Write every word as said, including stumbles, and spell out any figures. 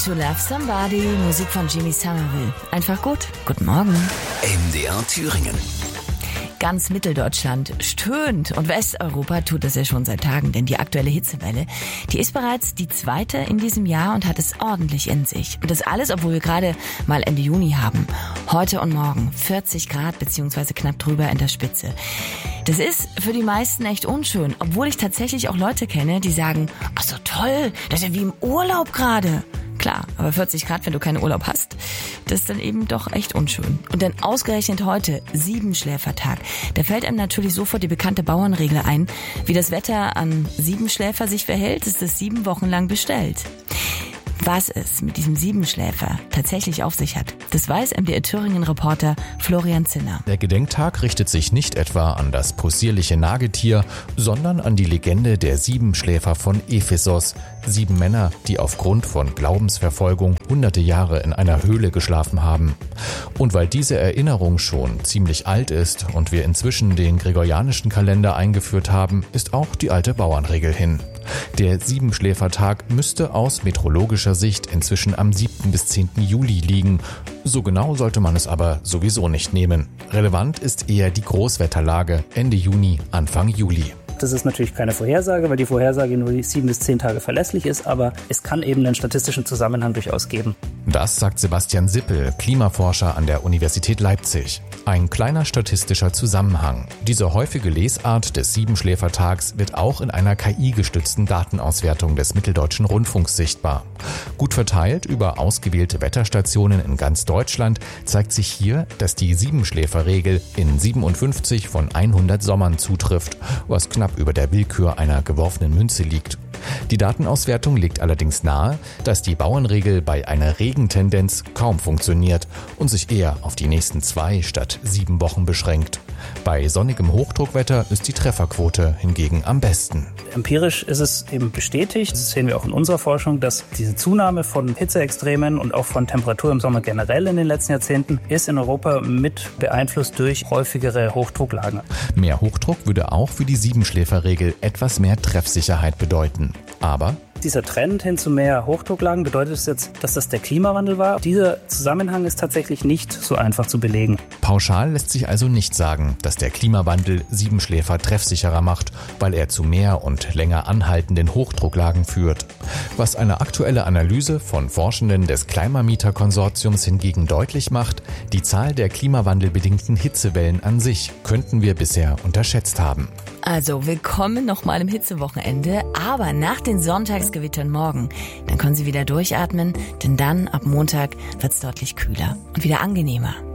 To Love Somebody, Musik von Jimmy Somerville. Einfach gut. Guten Morgen. M D R Thüringen. Ganz Mitteldeutschland stöhnt und Westeuropa tut das ja schon seit Tagen, denn die aktuelle Hitzewelle, die ist bereits die zweite in diesem Jahr und hat es ordentlich in sich. Und das alles, obwohl wir gerade mal Ende Juni haben. Heute und morgen vierzig Grad beziehungsweise knapp drüber in der Spitze. Das ist für die meisten echt unschön, obwohl ich tatsächlich auch Leute kenne, die sagen, ach so toll, das ist ja wie im Urlaub gerade. Klar, aber vierzig Grad, wenn du keinen Urlaub hast, das ist dann eben doch echt unschön. Und dann ausgerechnet heute, Siebenschläfertag. Da fällt einem natürlich sofort die bekannte Bauernregel ein. Wie das Wetter an Siebenschläfer sich verhält, ist es sieben Wochen lang bestellt. Was es mit diesem Siebenschläfer tatsächlich auf sich hat, das weiß M D R Thüringen-Reporter Florian Zinner. Der Gedenktag richtet sich nicht etwa an das possierliche Nagetier, sondern an die Legende der Siebenschläfer von Ephesos. Sieben Männer, die aufgrund von Glaubensverfolgung hunderte Jahre in einer Höhle geschlafen haben. Und weil diese Erinnerung schon ziemlich alt ist und wir inzwischen den gregorianischen Kalender eingeführt haben, ist auch die alte Bauernregel hin. Der Siebenschläfertag müsste aus meteorologischer Sicht inzwischen am siebten bis zehnten Juli liegen. So genau sollte man es aber sowieso nicht nehmen. Relevant ist eher die Großwetterlage Ende Juni, Anfang Juli. Das ist natürlich keine Vorhersage, weil die Vorhersage nur sieben bis zehn Tage verlässlich ist, aber es kann eben einen statistischen Zusammenhang durchaus geben. Das sagt Sebastian Sippel, Klimaforscher an der Universität Leipzig. Ein kleiner statistischer Zusammenhang. Diese häufige Lesart des Siebenschläfertags wird auch in einer K I-gestützten Datenauswertung des Mitteldeutschen Rundfunks sichtbar. Gut verteilt über ausgewählte Wetterstationen in ganz Deutschland zeigt sich hier, dass die Siebenschläferregel in siebenundfünfzig von hundert Sommern zutrifft, was knapp über der Willkür einer geworfenen Münze liegt. Die Datenauswertung legt allerdings nahe, dass die Bauernregel bei einer Regentendenz kaum funktioniert und sich eher auf die nächsten zwei statt sieben Wochen beschränkt. Bei sonnigem Hochdruckwetter ist die Trefferquote hingegen am besten. Empirisch ist es eben bestätigt, das sehen wir auch in unserer Forschung, dass diese Zunahme von Hitzeextremen und auch von Temperatur im Sommer generell in den letzten Jahrzehnten ist in Europa mit beeinflusst durch häufigere Hochdrucklagen. Mehr Hochdruck würde auch für die Siebenschläferregel etwas mehr Treffsicherheit bedeuten. Aber dieser Trend hin zu mehr Hochdrucklagen bedeutet es jetzt, dass das der Klimawandel war. Dieser Zusammenhang ist tatsächlich nicht so einfach zu belegen. Pauschal lässt sich also nicht sagen, dass der Klimawandel Siebenschläfer treffsicherer macht, weil er zu mehr und länger anhaltenden Hochdrucklagen führt. Was eine aktuelle Analyse von Forschenden des Climameter-Konsortiums hingegen deutlich macht, die Zahl der klimawandelbedingten Hitzewellen an sich könnten wir bisher unterschätzt haben. Also willkommen nochmal im Hitzewochenende, aber nach den Sonntagsgewittern morgen, dann können Sie wieder durchatmen, denn dann ab Montag wird's deutlich kühler und wieder angenehmer.